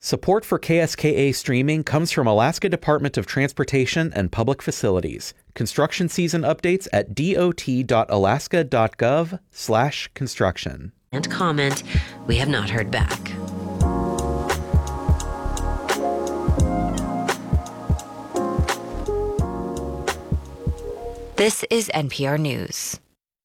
Support for KSKA streaming comes from Alaska Department of Transportation and Public Facilities. Construction season updates at dot.alaska.gov/construction. And comment, we have not heard back. This is NPR News.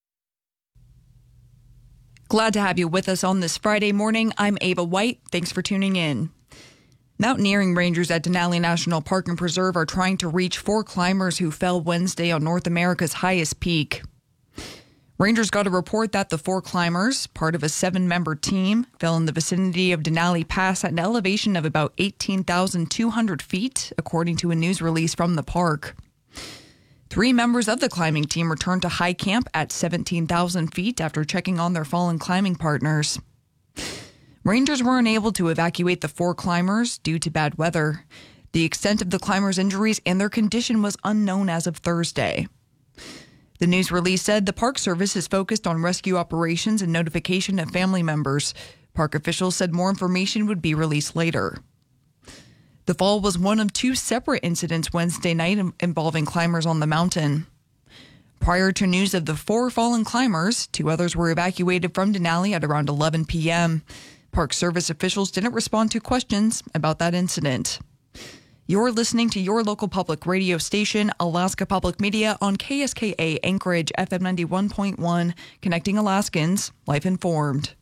Glad to have you with us on this Friday morning. I'm Ava White. Thanks for tuning in. Mountaineering rangers at Denali National Park and Preserve are trying to reach 4 climbers who fell Wednesday on North America's highest peak. Rangers got a report that the 4 climbers, part of a 7-member team, fell in the vicinity of Denali Pass at an elevation of about 18,200 feet, according to a news release from the park. 3 members of the climbing team returned to high camp at 17,000 feet after checking on their fallen climbing partners. Rangers were unable to evacuate the 4 climbers due to bad weather. The extent of the climbers' injuries and their condition was unknown as of Thursday. The news release said the Park Service is focused on rescue operations and notification of family members. Park officials said more information would be released later. The fall was one of 2 separate incidents Wednesday night involving climbers on the mountain. Prior to news of the 4 fallen climbers, 2 others were evacuated from Denali at around 11 p.m. Park Service officials didn't respond to questions about that incident. You're listening to your local public radio station, Alaska Public Media, on KSKA Anchorage FM 91.1, connecting Alaskans, life informed.